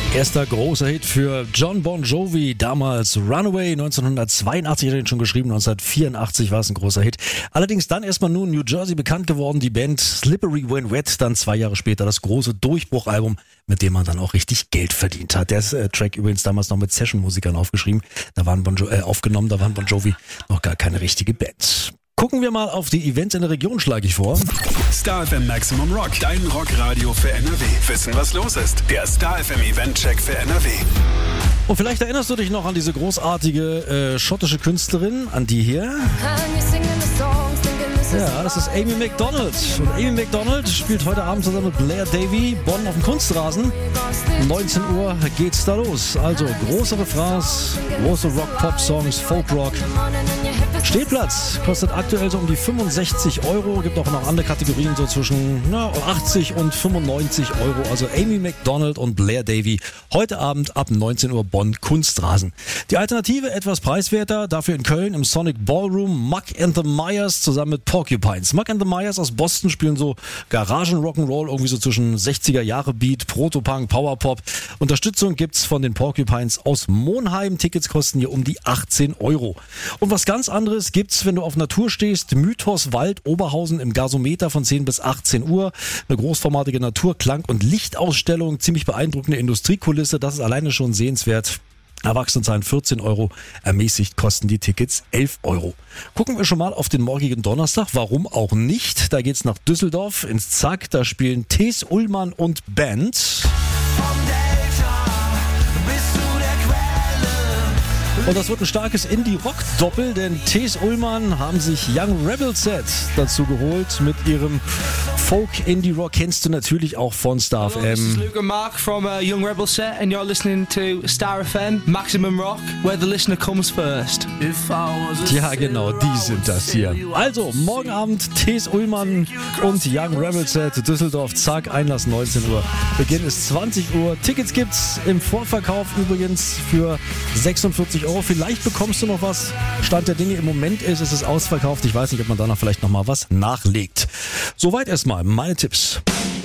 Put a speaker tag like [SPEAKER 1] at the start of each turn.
[SPEAKER 1] Erster großer Hit für John Bon Jovi, damals Runaway, 1982 hat er ihn schon geschrieben, 1984 war es ein großer Hit. Allerdings dann erstmal nur in New Jersey bekannt geworden, die Band Slippery When Wet, dann 2 Jahre später das große Durchbruchalbum, mit dem man dann auch richtig Geld verdient hat. Der Track übrigens damals noch mit Session-Musikern aufgenommen, da waren Bon Jovi noch gar keine richtige Band. Gucken wir mal auf die Events in der Region, schlage ich vor.
[SPEAKER 2] Star FM Maximum Rock, dein Rockradio für NRW. Wissen, was los ist? Der Star FM Event-Check für NRW.
[SPEAKER 1] Und vielleicht erinnerst du dich noch an diese großartige schottische Künstlerin, an die hier. Ja, das ist Amy Macdonald. Und Amy Macdonald spielt heute Abend zusammen mit Blair Davy Bonn auf dem Kunstrasen. 19 Uhr geht's da los. Also große Refrains, große Rock-Pop-Songs, Folk-Rock. Stehplatz kostet aktuell so um die 65 Euro. Gibt auch noch andere Kategorien, so zwischen 80 und 95 Euro. Also Amy Macdonald und Blair Davy heute Abend ab 19 Uhr Bonn Kunstrasen. Die Alternative etwas preiswerter, dafür in Köln im Sonic Ballroom Muck and the Myers zusammen mit Porcupines. Muck and the Myers aus Boston spielen so Garagen-Rock'n'Roll, irgendwie so zwischen 60er-Jahre-Beat, Protopunk, Powerpop. Unterstützung gibt's von den Porcupines aus Monheim. Tickets kosten hier um die 18 Euro. Und was ganz anderes gibt's, wenn du auf Natur stehst. Mythos Wald Oberhausen im Gasometer von 10 bis 18 Uhr. Eine großformatige Natur-, Klang- und Lichtausstellung. Ziemlich beeindruckende Industriekulisse. Das ist alleine schon sehenswert. Erwachsene zahlen 14 Euro, ermäßigt kosten die Tickets 11 Euro. Gucken wir schon mal auf den morgigen Donnerstag, warum auch nicht? Da geht's nach Düsseldorf ins Zack, da spielen Thes Ullmann und Band. Und das wird ein starkes Indie-Rock-Doppel, denn Thes Ullmann haben sich Young Rebel Set dazu geholt mit ihrem Folk-Indie-Rock. Kennst du natürlich auch von Star FM.
[SPEAKER 3] This is Luke and Mark from Young Rebel Set and you're listening to Star FM, Maximum Rock, where the listener comes first.
[SPEAKER 1] Ja, genau, die sind das hier. Also, morgen Abend Thes Ullmann und Young Rebel Set, Düsseldorf, zack, Einlass 19 Uhr. Beginn ist 20 Uhr. Tickets gibt's im Vorverkauf übrigens für 46 Euro. Vielleicht bekommst du noch was. Stand der Dinge im Moment ist es ausverkauft. Ich weiß nicht, ob man danach vielleicht noch mal was nachlegt. Soweit erstmal meine Tipps.